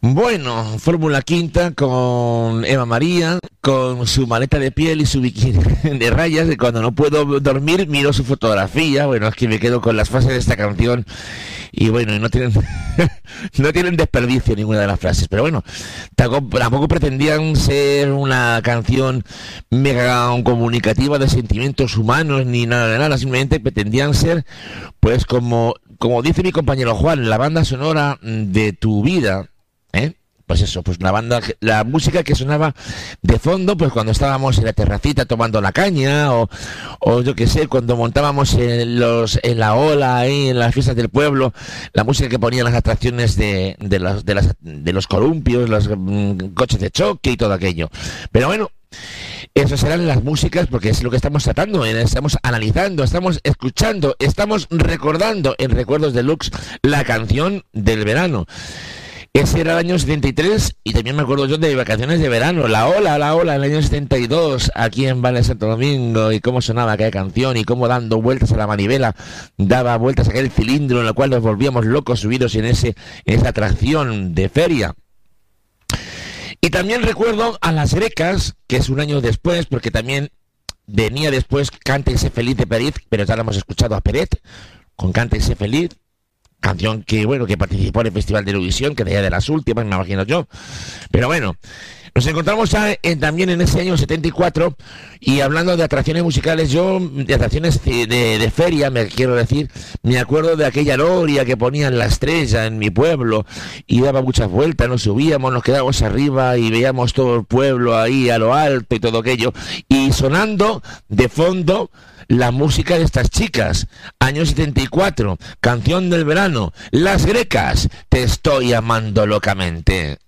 Bueno, Fórmula Quinta con Eva María, con su maleta de piel y su bikini de rayas, y cuando no puedo dormir miro su fotografía. Bueno, es que me quedo con las frases de esta canción y bueno, y no tienen no tienen desperdicio ninguna de las frases, pero bueno, tampoco pretendían ser una canción mega comunicativa de sentimientos humanos ni nada de nada, simplemente pretendían ser, pues como dice mi compañero Juan, la banda sonora de tu vida. Pues eso, pues la música que sonaba de fondo, pues cuando estábamos en la terracita tomando la caña, o yo qué sé, cuando montábamos en la ola ahí, en las fiestas del pueblo, la música que ponían las atracciones de los columpios, los coches de choque y todo aquello. Pero bueno, esas serán las músicas, porque es lo que estamos tratando, estamos analizando, estamos escuchando, estamos recordando en Recuerdos Deluxe la canción del verano. Ese era el año 73 y también me acuerdo yo de vacaciones de verano, la ola, el año 72, aquí en Valle de Santo Domingo, y cómo sonaba aquella canción y cómo dando vueltas a la manivela, daba vueltas a aquel cilindro en el cual nos volvíamos locos subidos en esa atracción de feria. Y también recuerdo a Las Grecas, que es un año después, porque también venía después Cántese Feliz de Peret, pero ya lo hemos escuchado a Peret, con Cántese Feliz. Canción que, bueno, que participó en el Festival de Eurovisión, que de las últimas, me imagino yo. Pero bueno, nos encontramos también en ese año 74, y hablando de atracciones musicales, de atracciones de feria, me quiero decir, me acuerdo de aquella noria que ponían la estrella en mi pueblo, y daba muchas vueltas, nos subíamos, nos quedábamos arriba, y veíamos todo el pueblo ahí a lo alto y todo aquello, y sonando de fondo la música de estas chicas, año 74, canción del verano, Las Grecas, Te estoy amando locamente.